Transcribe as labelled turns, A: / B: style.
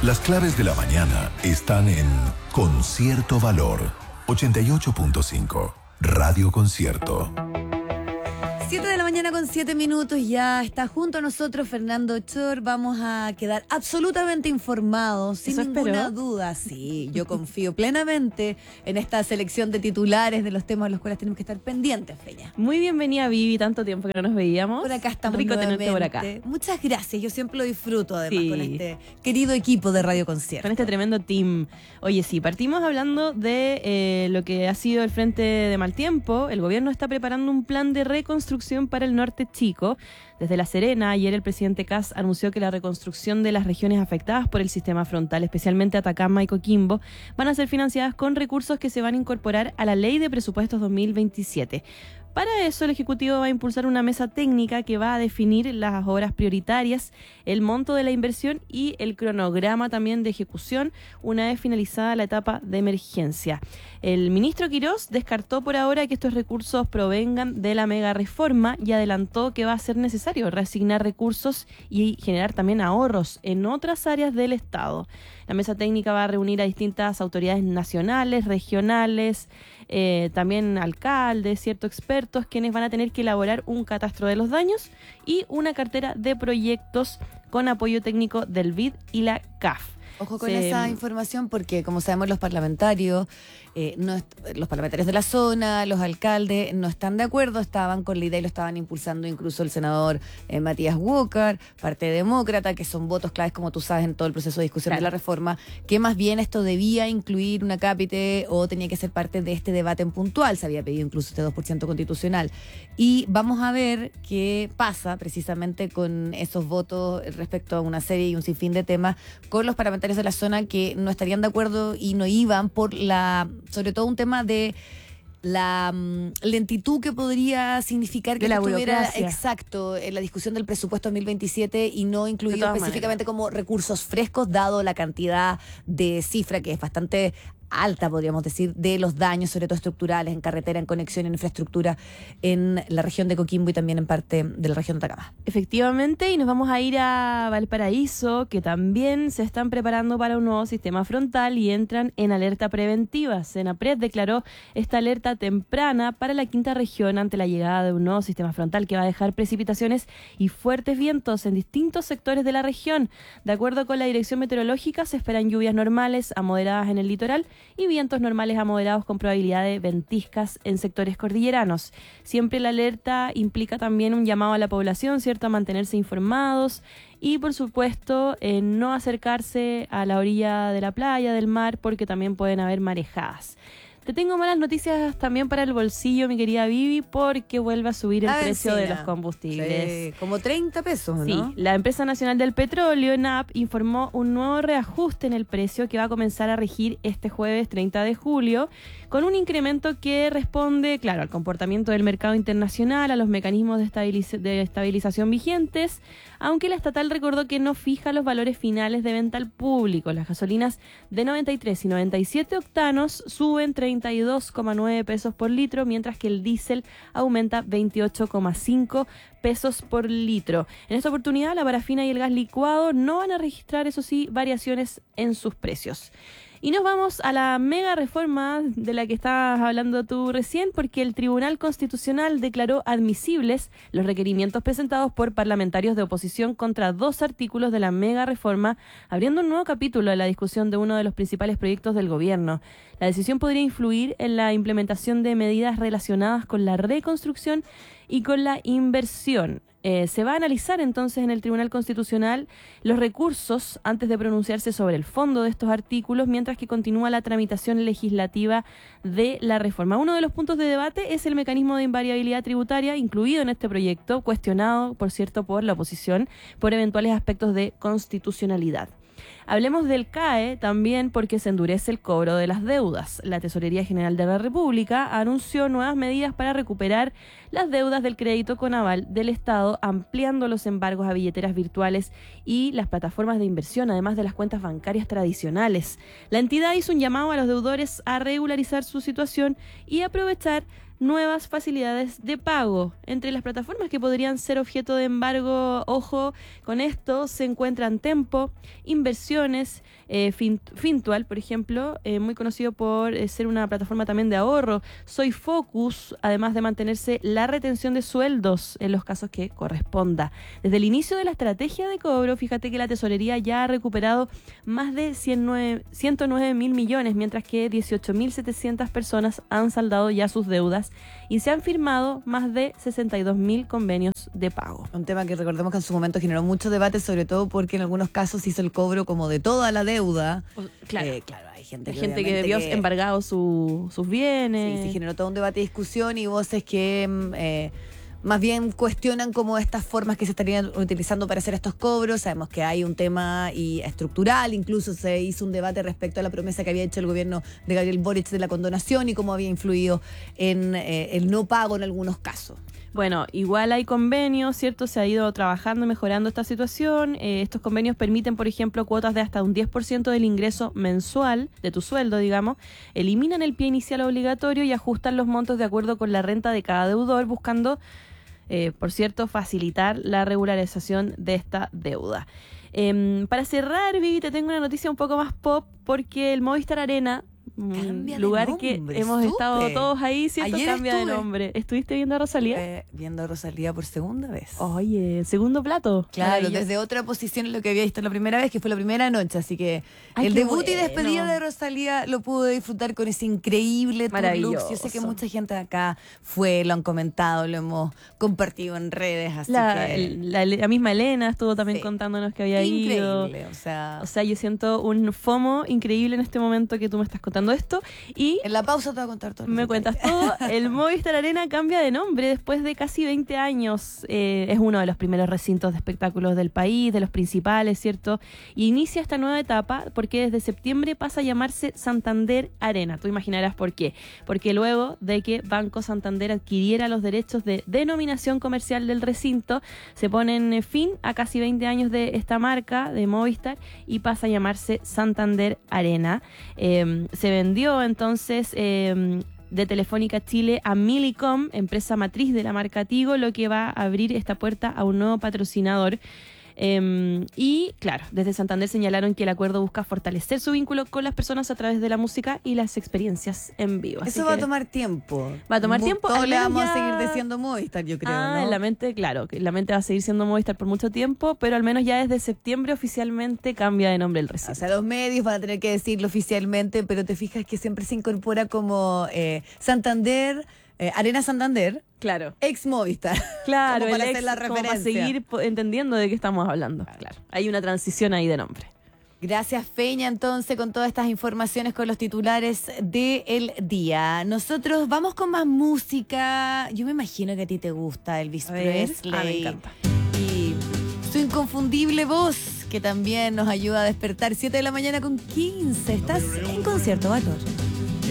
A: Las claves de la mañana están en Concierto Valor 88.5, Radio Concierto.
B: 7 de la mañana con 7 minutos, ya está junto a nosotros Fernando Chor. Vamos a quedar absolutamente informados, sin ninguna duda. Sí, yo confío plenamente en esta selección de titulares de los temas de los cuales tenemos que estar pendientes, Feña.
C: Muy bienvenida, Vivi, tanto tiempo que no nos veíamos.
B: Por acá estamos
C: rico
B: nuevamente.
C: Tenerte por acá.
B: Muchas gracias, yo siempre lo disfruto además
C: Sí.
B: con este querido equipo de Radio Concierto.
C: Con este tremendo team. Oye, sí, partimos hablando de lo que ha sido el Frente de Mal Tiempo. El gobierno está preparando un plan de reconstrucción para el norte chico. Desde La Serena, ayer el presidente Kast anunció que la reconstrucción de las regiones afectadas por el sistema frontal, especialmente Atacama y Coquimbo, van a ser financiadas con recursos que se van a incorporar a la Ley de Presupuestos 2027. Para eso, el Ejecutivo va a impulsar una mesa técnica que va a definir las obras prioritarias, el monto de la inversión y el cronograma también de ejecución una vez finalizada la etapa de emergencia. El ministro Quirós descartó por ahora que estos recursos provengan de la mega reforma y adelantó que va a ser necesario reasignar recursos y generar también ahorros en otras áreas del Estado. La mesa técnica va a reunir a distintas autoridades nacionales, regionales, también alcaldes, ciertos expertos, quienes van a tener que elaborar un catastro de los daños y una cartera de proyectos con apoyo técnico del BID y la CAF.
B: Ojo con esa información porque, como sabemos, los parlamentarios de la zona, los alcaldes, no están de acuerdo, estaban con la idea y lo estaban impulsando incluso el senador Matías Walker, parte demócrata, que son votos claves, como tú sabes, en todo el proceso de discusión de la reforma, que más bien esto debía incluir una cápite o tenía que ser parte de este debate en puntual. Se había pedido incluso este 2% constitucional. Y vamos a ver qué pasa precisamente con esos votos respecto a una serie y un sinfín de temas con los parlamentarios de la zona que no estarían de acuerdo y no iban por sobre todo un tema de la lentitud que podría significar que estuviera exacto en la discusión del presupuesto 2027 y no incluido específicamente como recursos frescos, dado la cantidad de cifra que es bastante alta, podríamos decir, de los daños, sobre todo estructurales, en carretera, en conexión, en infraestructura, en la región de Coquimbo y también en parte de la región de Atacama.
C: Efectivamente, y nos vamos a ir a Valparaíso, que también se están preparando para un nuevo sistema frontal y entran en alerta preventiva. Senapred declaró esta alerta temprana para la quinta región ante la llegada de un nuevo sistema frontal que va a dejar precipitaciones y fuertes vientos en distintos sectores de la región. De acuerdo con la Dirección Meteorológica, se esperan lluvias normales a moderadas en el litoral y vientos normales a moderados con probabilidad de ventiscas en sectores cordilleranos. Siempre la alerta implica también un llamado a la población, ¿cierto?, a mantenerse informados y, por supuesto, no acercarse a la orilla de la playa, del mar, porque también pueden haber marejadas. Te tengo malas noticias también para el bolsillo, mi querida Vivi, porque vuelve a subir el precio de los combustibles.
B: Sí, como 30 pesos, ¿no?
C: Sí, la Empresa Nacional del Petróleo, ENAP, informó un nuevo reajuste en el precio que va a comenzar a regir este jueves 30 de julio, con un incremento que responde, claro, al comportamiento del mercado internacional, a los mecanismos de estabilización vigentes, aunque la estatal recordó que no fija los valores finales de venta al público. Las gasolinas de 93 y 97 octanos suben 32,9 pesos por litro, mientras que el diésel aumenta 28,5 pesos por litro. En esta oportunidad, la parafina y el gas licuado no van a registrar, eso sí, variaciones en sus precios. Y nos vamos a la mega reforma de la que estabas hablando tú recién, porque el Tribunal Constitucional declaró admisibles los requerimientos presentados por parlamentarios de oposición contra 2 artículos de la mega reforma, abriendo un nuevo capítulo en la discusión de uno de los principales proyectos del gobierno. La decisión podría influir en la implementación de medidas relacionadas con la reconstrucción y con la inversión. Se va a analizar entonces en el Tribunal Constitucional los recursos antes de pronunciarse sobre el fondo de estos artículos, mientras que continúa la tramitación legislativa de la reforma. Uno de los puntos de debate es el mecanismo de invariabilidad tributaria incluido en este proyecto, cuestionado, por cierto, por la oposición por eventuales aspectos de constitucionalidad. Hablemos del CAE también porque se endurece el cobro de las deudas. La Tesorería General de la República anunció nuevas medidas para recuperar las deudas del crédito con aval del Estado, ampliando los embargos a billeteras virtuales y las plataformas de inversión, además de las cuentas bancarias tradicionales. La entidad hizo un llamado a los deudores a regularizar su situación y aprovechar nuevas facilidades de pago. Entre las plataformas que podrían ser objeto de embargo, ojo, con esto se encuentran Tempo, Inversiones, Fintual, por ejemplo, muy conocido por ser una plataforma también de ahorro, Soy Focus, además de mantenerse la retención de sueldos en los casos que corresponda. Desde el inicio de la estrategia de cobro, fíjate que la tesorería ya ha recuperado más de 109 mil millones, mientras que 18.700 personas han saldado ya sus deudas y se han firmado más de 62.000 convenios de pago.
B: Un tema que recordemos que en su momento generó mucho debate, sobre todo porque en algunos casos hizo el cobro como de toda la deuda.
C: Claro,
B: hay gente
C: que debió embargado sus bienes.
B: Sí, generó todo un debate y discusión y voces que más bien cuestionan como estas formas que se estarían utilizando para hacer estos cobros. Sabemos que hay un tema estructural, incluso se hizo un debate respecto a la promesa que había hecho el gobierno de Gabriel Boric de la condonación y cómo había influido en el no pago en algunos casos.
C: Bueno, igual hay convenios, ¿cierto? Se ha ido trabajando, mejorando esta situación. Estos convenios permiten, por ejemplo, cuotas de hasta un 10% del ingreso mensual, de tu sueldo, digamos. Eliminan el pie inicial obligatorio y ajustan los montos de acuerdo con la renta de cada deudor, buscando, por cierto, facilitar la regularización de esta deuda. Para cerrar, Vivi, te tengo una noticia un poco más pop, porque el Movistar Arena, un lugar que hemos estado todos ahí, ¿cierto?
B: Ayer
C: cambia
B: estuve.
C: de nombre. ¿Estuviste viendo a Rosalía?
B: Viendo a Rosalía por segunda vez.
C: Oye, segundo plato.
B: Claro, desde otra posición en lo que había visto la primera vez, que fue la primera noche, así que el debut y despedida de Rosalía lo pude disfrutar con ese increíble tour looks. Yo sé que mucha gente acá lo han comentado, lo hemos compartido en redes, así que...
C: La misma Elena estuvo también contándonos que había ido.
B: Increíble, o sea,
C: yo siento un FOMO increíble en este momento que tú me estás contando esto. Y
B: en la pausa te voy a contar todo.
C: Me cuentas todo. El Movistar Arena cambia de nombre después de casi 20 años. Es uno de los primeros recintos de espectáculos del país, de los principales, ¿cierto? Y inicia esta nueva etapa porque desde septiembre pasa a llamarse Santander Arena. Tú imaginarás por qué. Porque luego de que Banco Santander adquiriera los derechos de denominación comercial del recinto, se ponen fin a casi 20 años de esta marca de Movistar y pasa a llamarse Santander Arena. Se vendió entonces de Telefónica Chile a Millicom, empresa matriz de la marca Tigo, lo que va a abrir esta puerta a un nuevo patrocinador. Y claro, desde Santander señalaron que el acuerdo busca fortalecer su vínculo con las personas a través de la música y las experiencias en vivo.
B: Eso va a tomar tiempo.
C: Va a tomar tiempo.
B: Todos le vamos a seguir diciendo Movistar, yo creo, ¿no?
C: En la mente, claro, que la mente va a seguir siendo Movistar por mucho tiempo, pero al menos ya desde septiembre oficialmente cambia de nombre el recinto.
B: O sea, los medios van a tener que decirlo oficialmente, pero te fijas que siempre se incorpora como Santander, Arena Santander.
C: Claro.
B: Ex Movistar.
C: Claro,
B: como para
C: el
B: hacer la
C: como para
B: referencia.
C: seguir entendiendo de qué estamos hablando. Claro. Hay una transición ahí de nombre.
B: Gracias, Feña, entonces, con todas estas informaciones, con los titulares del día. Nosotros vamos con más música. Yo me imagino que a ti te gusta Elvis Presley.
C: Me encanta.
B: Y su inconfundible voz, que también nos ayuda a despertar. 7 de la mañana con 15. Estás en Concierto Valor.